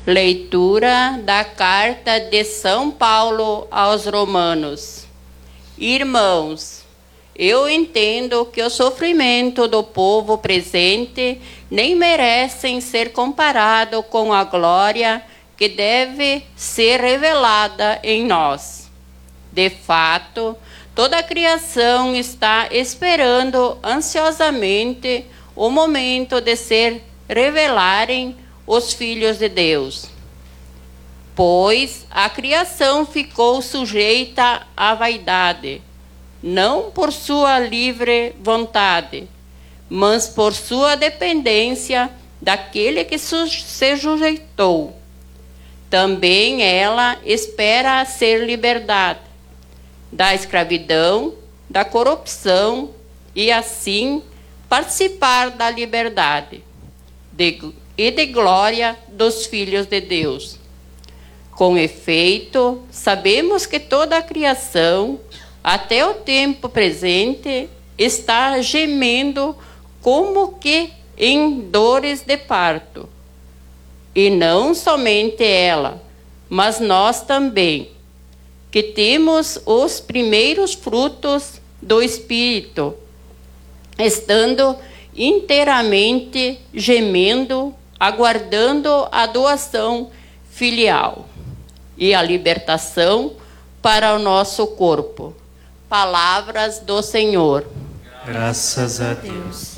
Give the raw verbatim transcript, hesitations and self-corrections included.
Leitura da carta de São Paulo aos Romanos. Irmãos, eu entendo que o sofrimento do povo presente nem merecem ser comparado com a glória que deve ser revelada em nós. De fato, toda a criação está esperando ansiosamente o momento de ser revelarem os filhos de Deus. Pois a criação ficou sujeita à vaidade, não por sua livre vontade, mas por sua dependência daquele que se sujeitou. Também ela espera ser libertada da escravidão, da corrupção e assim participar da liberdade de, e de glória dos filhos de Deus. Com efeito, sabemos que toda a criação, até o tempo presente, está gemendo como que em dores de parto. E não somente ela, mas nós também, que temos os primeiros frutos do Espírito, estando inteiramente gemendo, aguardando a doação filial e a libertação para o nosso corpo. Palavras do Senhor. Graças a Deus.